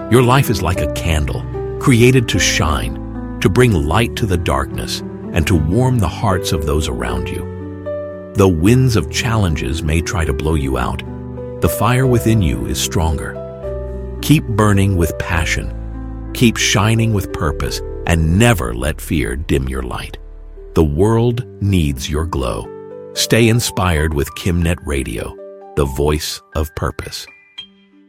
Your life is like a candle, created to shine, to bring light to the darkness, and to warm the hearts of those around you. Though winds of challenges may try to blow you out, the fire within you is stronger. Keep burning with passion, keep shining with purpose, and never let fear dim your light. The world needs your glow. Stay inspired with KimNet Radio, the voice of purpose.